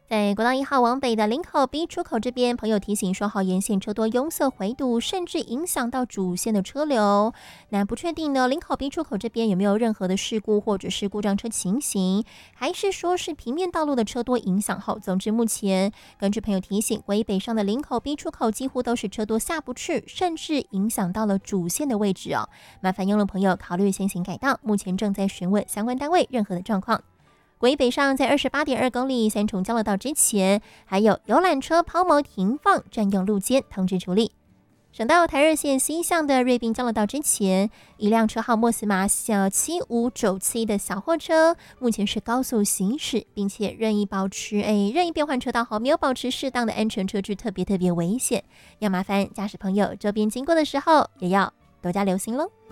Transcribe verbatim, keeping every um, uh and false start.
在国道一号往北的林口 B 出口这边，朋友提醒说，好沿线车多拥塞回堵，甚至影响到主线的车流。那不确定呢，林口 B 出口这边有没有任何的事故或者是故障车情形，还是说是平面道路的车多影响后？总之，目前根据朋友提醒，国一北上的林口 B 出口几乎都是车多下不去，甚至影响到了主线的位置哦。麻烦用路朋友考虑先行改道，目前正在询问相关单位任何的状况。国一北上在二十八点二公里三重交流道之前，还有游览车抛锚停放占用路肩，通知处理。省道台二线西向的瑞滨交流道之前，一辆车号莫斯马小七五九七的小货车，目前是高速行驶，并且任意保持哎任意变换车道后，没有保持适当的安全车距，特别特别危险，要麻烦驾驶朋友周边经过的时候也要多加留心喽。